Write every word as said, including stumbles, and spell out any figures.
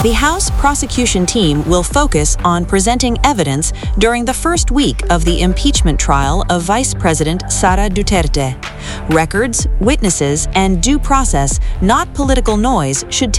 The House prosecution team will focus on presenting evidence during the first week of the impeachment trial of Vice President Sara Duterte. Records, witnesses, and due process, not political noise, should